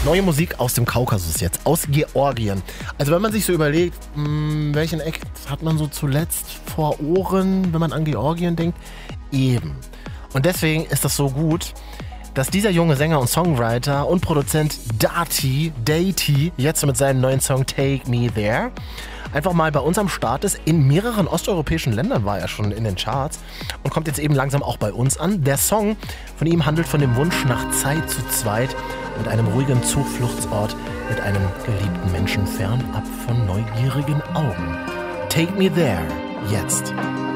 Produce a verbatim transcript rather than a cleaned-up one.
Neue Musik aus dem Kaukasus jetzt, aus Georgien. Also wenn man sich so überlegt, mh, welchen Act hat man so zuletzt vor Ohren, wenn man an Georgien denkt? Eben. Und deswegen ist das so gut, dass dieser junge Sänger und Songwriter und Produzent Dati, Dati, jetzt mit seinem neuen Song Take Me There, einfach mal bei uns am Start ist. In mehreren osteuropäischen Ländern war er schon in den Charts und kommt jetzt eben langsam auch bei uns an. Der Song von ihm handelt von dem Wunsch nach Zeit zu zweit mit einem ruhigen Zufluchtsort, mit einem geliebten Menschen fernab von neugierigen Augen. Take Me There, jetzt.